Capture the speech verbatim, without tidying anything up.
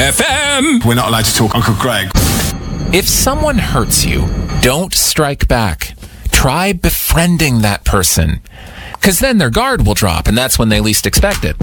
F M. We're not allowed to talk Uncle Greg. If someone hurts you, don't strike back. Try befriending that person. Because then their guard will drop, and that's when they least expect it.